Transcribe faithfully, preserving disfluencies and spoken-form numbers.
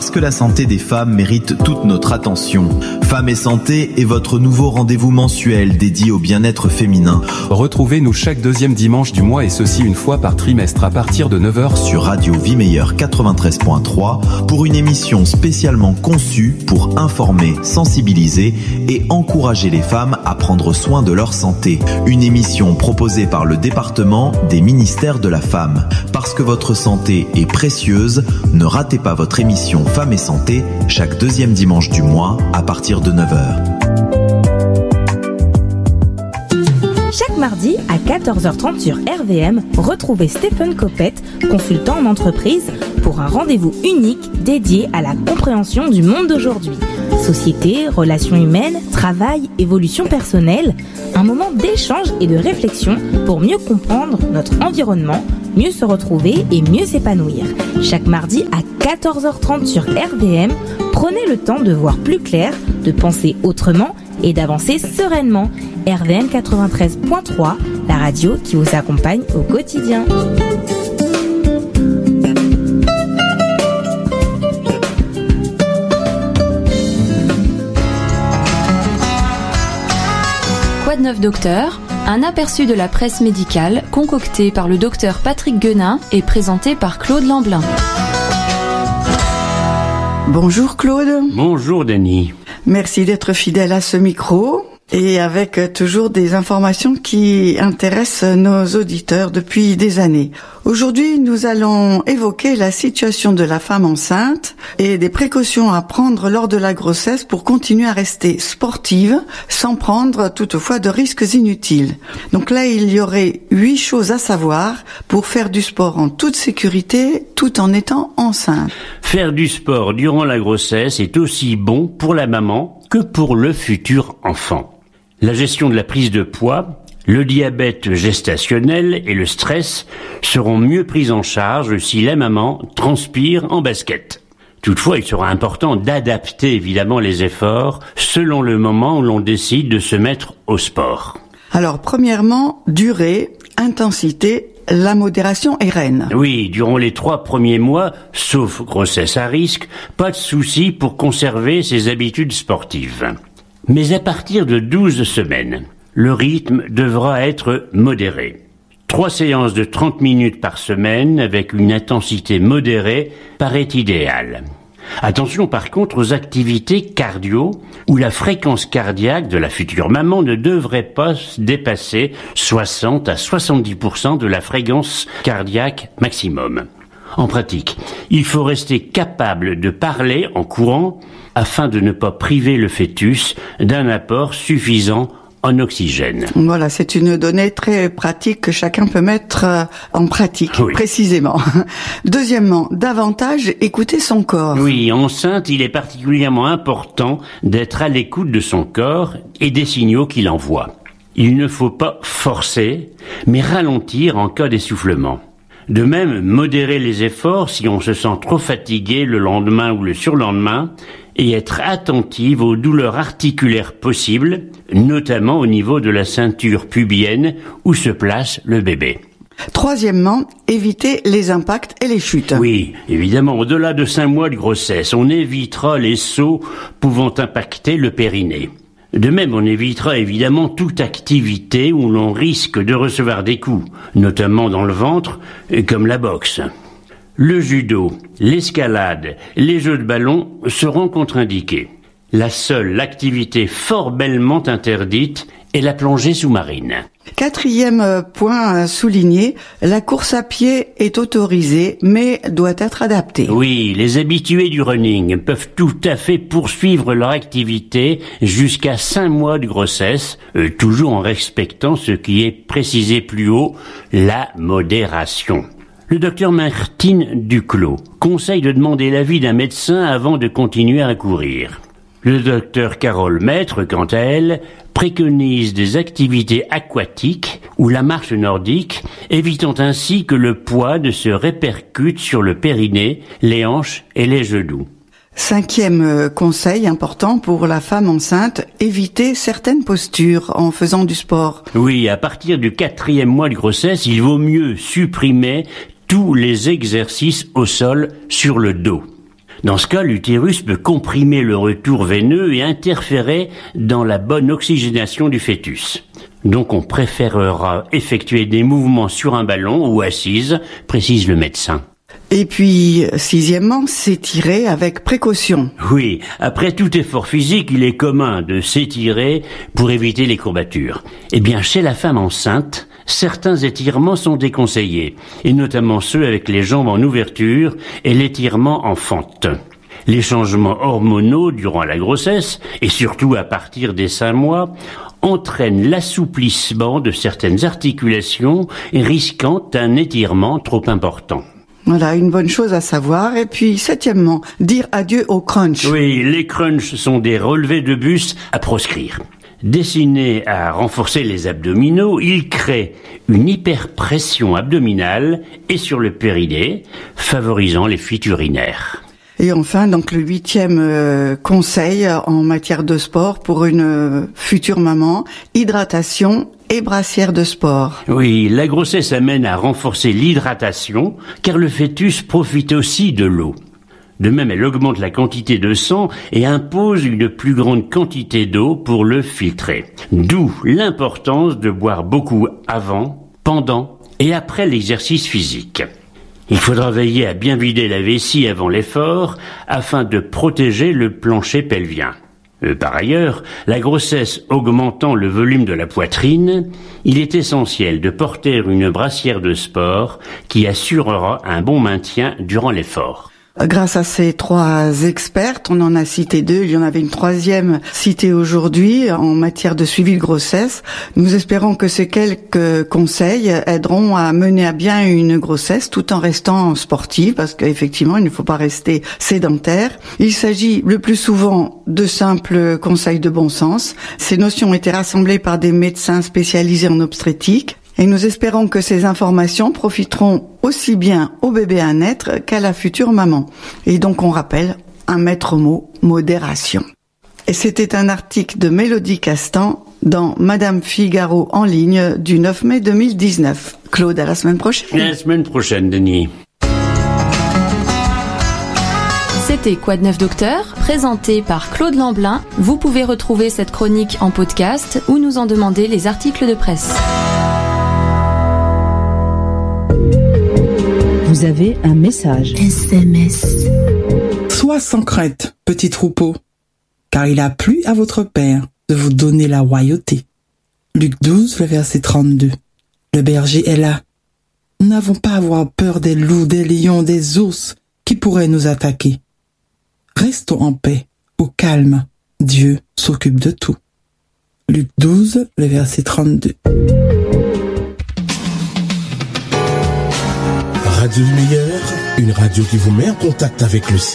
Parce que la santé des femmes mérite toute notre attention. Femmes et Santé est votre nouveau rendez-vous mensuel dédié au bien-être féminin. Retrouvez-nous chaque deuxième dimanche du mois et ceci une fois par trimestre à partir de neuf heures sur Radio Vie Meilleure quatre-vingt-treize point trois pour une émission spécialement conçue pour informer, sensibiliser et encourager les femmes à prendre soin de leur santé. Une émission proposée par le département des ministères de la femme. Parce que votre santé est précieuse, ne ratez pas votre émission Femmes et Santé chaque deuxième dimanche du mois à partir de neuf heures. Chaque mardi à quatorze heures trente sur R V M, retrouvez Stéphane Copette, consultant en entreprise, pour un rendez-vous unique dédié à la compréhension du monde d'aujourd'hui. Société, relations humaines, travail, évolution personnelle, un moment d'échange et de réflexion pour mieux comprendre notre environnement, mieux se retrouver et mieux s'épanouir. Chaque mardi à quatorze heures trente sur R V M, prenez le temps de voir plus clair, de penser autrement et d'avancer sereinement. R V M quatre-vingt-treize point trois, la radio qui vous accompagne au quotidien. Quoi de neuf docteur ? Un aperçu de la presse médicale concocté par le docteur Patrick Guenin et présenté par Claude Lamblin. Bonjour Claude. Bonjour Denis. Merci d'être fidèle à ce micro et avec toujours des informations qui intéressent nos auditeurs depuis des années. Aujourd'hui, nous allons évoquer la situation de la femme enceinte et des précautions à prendre lors de la grossesse pour continuer à rester sportive sans prendre toutefois de risques inutiles. Donc là, il y aurait huit choses à savoir pour faire du sport en toute sécurité tout en étant enceinte. Faire du sport durant la grossesse est aussi bon pour la maman que pour le futur enfant. La gestion de la prise de poids, le diabète gestationnel et le stress seront mieux pris en charge si la maman transpire en basket. Toutefois, il sera important d'adapter évidemment les efforts selon le moment où l'on décide de se mettre au sport. Alors, premièrement, durée, intensité, la modération est reine. Oui, durant les trois premiers mois, sauf grossesse à risque, pas de souci pour conserver ses habitudes sportives. Mais à partir de douze semaines, le rythme devra être modéré. Trois séances de trente minutes par semaine avec une intensité modérée paraît idéal. Attention par contre aux activités cardio où la fréquence cardiaque de la future maman ne devrait pas dépasser soixante à soixante-dix pour cent de la fréquence cardiaque maximum. En pratique, il faut rester capable de parler en courant afin de ne pas priver le fœtus d'un apport suffisant en oxygène. Voilà, c'est une donnée très pratique que chacun peut mettre en pratique, oui. Précisément. Deuxièmement, davantage écouter son corps. Oui, enceinte, il est particulièrement important d'être à l'écoute de son corps et des signaux qu'il envoie. Il ne faut pas forcer, mais ralentir en cas d'essoufflement. De même, modérer les efforts si on se sent trop fatigué le lendemain ou le surlendemain et être attentive aux douleurs articulaires possibles, notamment au niveau de la ceinture pubienne où se place le bébé. Troisièmement, éviter les impacts et les chutes. Oui, évidemment, au-delà de cinq mois de grossesse, on évitera les sauts pouvant impacter le périnée. De même, on évitera évidemment toute activité où l'on risque de recevoir des coups, notamment dans le ventre, comme la boxe. Le judo, l'escalade, les jeux de ballon seront contre-indiqués. La seule activité formellement interdite est la plongée sous-marine. Quatrième point souligné, la course à pied est autorisée, mais doit être adaptée. Oui, les habitués du running peuvent tout à fait poursuivre leur activité jusqu'à cinq mois de grossesse, euh, toujours en respectant ce qui est précisé plus haut, la modération. Le docteur Martine Duclos conseille de demander l'avis d'un médecin avant de continuer à courir. Le docteur Carole Maître, quant à elle, préconise des activités aquatiques ou la marche nordique, évitant ainsi que le poids ne se répercute sur le périnée, les hanches et les genoux. Cinquième conseil important pour la femme enceinte, éviter certaines postures en faisant du sport. Oui, à partir du quatrième mois de grossesse, il vaut mieux supprimer tous les exercices au sol sur le dos. Dans ce cas, l'utérus peut comprimer le retour veineux et interférer dans la bonne oxygénation du fœtus. Donc on préférera effectuer des mouvements sur un ballon ou assise, précise le médecin. Et puis, sixièmement, s'étirer avec précaution. Oui, après tout effort physique, il est commun de s'étirer pour éviter les courbatures. Eh bien, chez la femme enceinte, certains étirements sont déconseillés, et notamment ceux avec les jambes en ouverture et l'étirement en fente. Les changements hormonaux durant la grossesse, et surtout à partir des cinq mois, entraînent l'assouplissement de certaines articulations, risquant un étirement trop important. Voilà, une bonne chose à savoir. Et puis, septièmement, dire adieu au crunch. Oui, les crunchs sont des relevés de buste à proscrire. Destinés à renforcer les abdominaux, ils créent une hyperpression abdominale et sur le périnée, favorisant les fuites urinaires. Et enfin, donc le huitième euh, conseil en matière de sport pour une euh, future maman, hydratation et brassière de sport. Oui, la grossesse amène à renforcer l'hydratation, car le fœtus profite aussi de l'eau. De même, elle augmente la quantité de sang et impose une plus grande quantité d'eau pour le filtrer. D'où l'importance de boire beaucoup avant, pendant et après l'exercice physique. Il faudra veiller à bien vider la vessie avant l'effort afin de protéger le plancher pelvien. Euh, par ailleurs, la grossesse augmentant le volume de la poitrine, il est essentiel de porter une brassière de sport qui assurera un bon maintien durant l'effort. Grâce à ces trois expertes, on en a cité deux, il y en avait une troisième citée aujourd'hui en matière de suivi de grossesse. Nous espérons que ces quelques conseils aideront à mener à bien une grossesse tout en restant sportive, parce qu'effectivement, il ne faut pas rester sédentaire. Il s'agit le plus souvent de simples conseils de bon sens. Ces notions ont été rassemblées par des médecins spécialisés en obstétrique. Et nous espérons que ces informations profiteront aussi bien au bébé à naître qu'à la future maman. Et donc on rappelle un maître mot, modération. Et c'était un article de Mélodie Castan dans Madame Figaro en ligne du neuf mai deux mille dix-neuf. Claude, à la semaine prochaine. À la semaine prochaine, Denis. C'était Quoi de neuf docteur, présenté par Claude Lamblin. Vous pouvez retrouver cette chronique en podcast ou nous en demander les articles de presse. Vous avez un message. S M S. Sois sans crainte, petit troupeau, car il a plu à votre Père de vous donner la royauté. Luc douze, le verset trente-deux. Le berger est là. Nous n'avons pas à avoir peur des loups, des lions, des ours qui pourraient nous attaquer. Restons en paix, au calme. Dieu s'occupe de tout. Luc douze, le verset trente-deux. Radio Meilleur, une radio qui vous met en contact avec le ciel.